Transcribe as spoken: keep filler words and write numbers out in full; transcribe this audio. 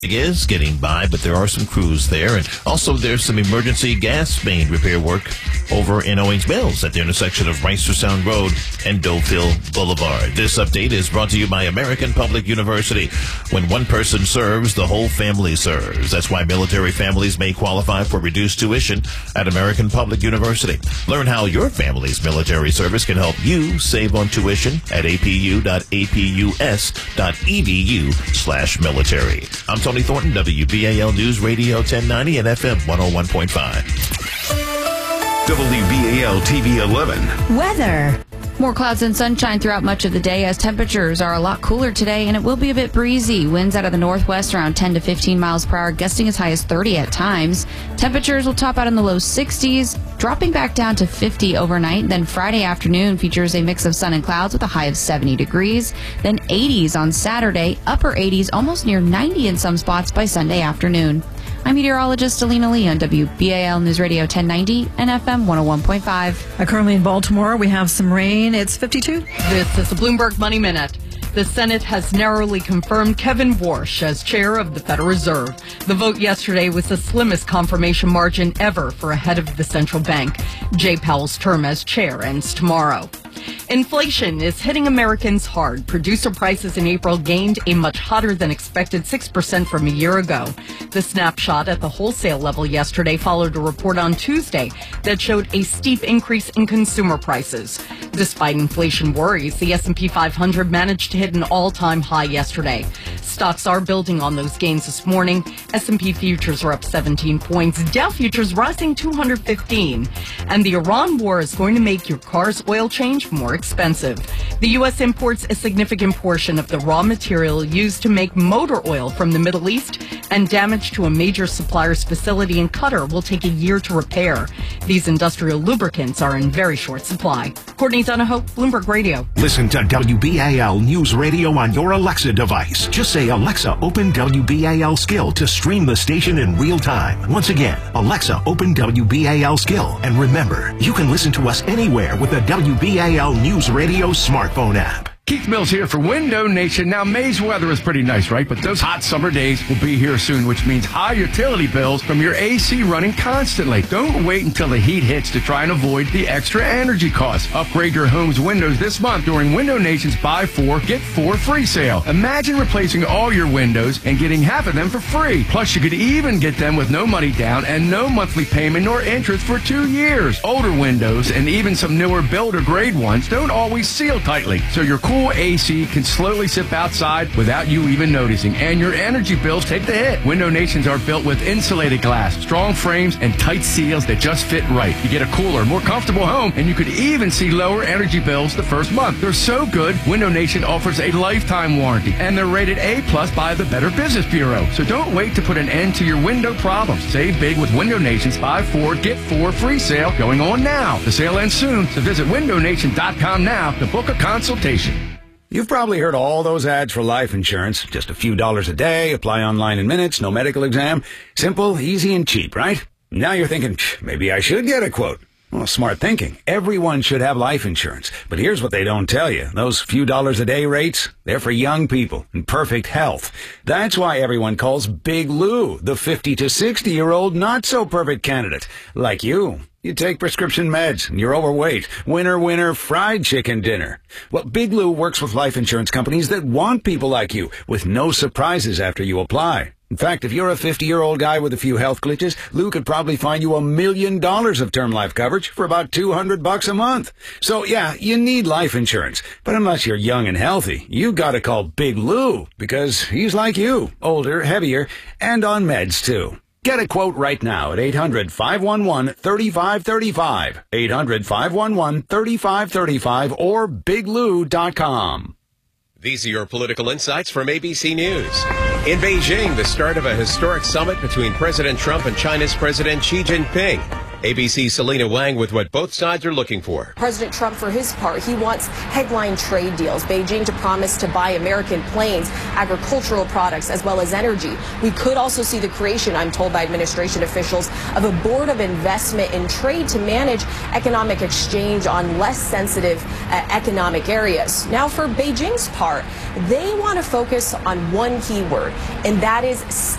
is getting by, but there are some crews there. And also there's some emergency gas main repair work over in Owings Mills at the intersection of Reisterstown Road and Doveville Boulevard. This update is brought to you by American Public University. When one person serves, the whole family serves. That's why military families may qualify for reduced tuition at American Public University. Learn how your family's military service can help you save on tuition at apu.apus.edu slash military. I'm Tony Thornton, W B A L News Radio ten ninety and F M one oh one point five. W B A L T V eleven. Weather. More clouds and sunshine throughout much of the day as temperatures are a lot cooler today, and it will be a bit breezy. Winds out of the northwest around ten to fifteen miles per hour, gusting as high as thirty at times. Temperatures will top out in the low sixties, dropping back down to fifty overnight. Then Friday afternoon features a mix of sun and clouds with a high of seventy degrees. Then eighties on Saturday, upper eighties, almost near ninety in some spots by Sunday afternoon. I'm meteorologist Alina Lee on W B A L News Radio ten ninety and F M one oh one point five. Uh, currently in Baltimore, we have some rain. It's fifty-two. This is the Bloomberg Money Minute. The Senate has narrowly confirmed Kevin Warsh as chair of the Federal Reserve. The vote yesterday was the slimmest confirmation margin ever for a head of the central bank. Jay Powell's term as chair ends tomorrow. Inflation is hitting Americans hard. Producer prices in April gained a much hotter than expected six percent from a year ago. The snapshot at the wholesale level yesterday followed a report on Tuesday that showed a steep increase in consumer prices. Despite inflation worries, the S and P five hundred managed to hit an all-time high yesterday. Stocks are building on those gains this morning. S and P futures are up seventeen points. Dow futures rising two hundred fifteen. And the Iran war is going to make your car's oil change more expensive. The U S imports a significant portion of the raw material used to make motor oil from the Middle East, and damage to a major supplier's facility in Qatar will take a year to repair. These industrial lubricants are in very short supply. Courtney Donahoe, Bloomberg Radio. Listen to W B A L News Radio on your Alexa device. Just say, Alexa, open W B A L Skill to stream the station in real time. Once again, Alexa, open W B A L Skill. And remember, you can listen to us anywhere with the W B A L News Radio smartphone app. Keith Mills here for Window Nation. Now, May's weather is pretty nice, right? But those hot summer days will be here soon, which means high utility bills from your A C running constantly. Don't wait until the heat hits to try and avoid the extra energy costs. Upgrade your home's windows this month during Window Nation's Buy Four, Get Four free sale. Imagine replacing all your windows and getting half of them for free. Plus, you could even get them with no money down and no monthly payment nor interest for two years. Older windows and even some newer builder grade ones don't always seal tightly, so your cool A C can slowly sip outside without you even noticing, and your energy bills take the hit. Window Nations are built with insulated glass, strong frames, and tight seals that just fit right. You get a cooler, more comfortable home, and you could even see lower energy bills the first month. They're so good, Window Nation offers a lifetime warranty, and they're rated A plus by the Better Business Bureau. So don't wait to put an end to your window problems. Save big with Window Nation's Buy Four, Get Four free sale going on now. The sale ends soon, so visit window nation dot com now to book a consultation. You've probably heard all those ads for life insurance. Just a few dollars a day, apply online in minutes, no medical exam. Simple, easy, and cheap, right? Now you're thinking, maybe I should get a quote. Well, smart thinking. Everyone should have life insurance. But here's what they don't tell you. Those few dollars a day rates, they're for young people in perfect health. That's why everyone calls Big Lou the fifty to sixty year old not so perfect candidate. Like you. You take prescription meds and you're overweight. Winner, winner, fried chicken dinner. Well, Big Lou works with life insurance companies that want people like you with no surprises after you apply. In fact, if you're a fifty-year-old guy with a few health glitches, Lou could probably find you a million dollars of term life coverage for about two hundred bucks a month. So yeah, you need life insurance. But unless you're young and healthy, you gotta call Big Lou because he's like you, older, heavier, and on meds too. Get a quote right now at eight hundred, five one one, three five three five, eight hundred, five one one, three five three five, or big lou dot com. These are your political insights from A B C News. In Beijing, the start of a historic summit between President Trump and China's President Xi Jinping. A B C's Selena Wang with what both sides are looking for. President Trump, for his part, he wants headline trade deals. Beijing to promise to buy American planes, agricultural products, as well as energy. We could also see the creation, I'm told by administration officials, of a board of investment in trade to manage economic exchange on less sensitive uh, economic areas. Now, for Beijing's part, they want to focus on one key word, and that is